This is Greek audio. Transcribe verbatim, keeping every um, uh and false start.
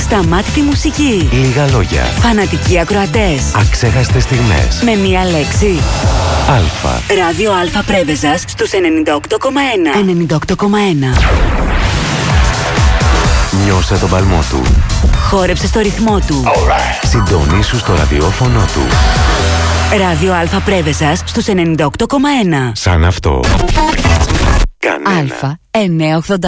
Ασταμάτητη μουσική. Λίγα λόγια. Φανατικοί ακροατές. Αξέχαστες στιγμές. Με μία λέξη. Αλφα. Ράδιο Αλφα Πρέβεζας στους ενενήντα οκτώ κόμμα ένα. ενενήντα οκτώ κόμμα ένα. Νιώσε τον παλμό του. Χόρεψε στο ρυθμό του. Right. Συντονίσου στο ραδιόφωνο του. Ράδιο Αλφα Πρέβεζας στους ενενήντα οκτώ κόμμα ένα. Σαν αυτό. Κανένα. Αλφα εννιακόσια ογδόντα.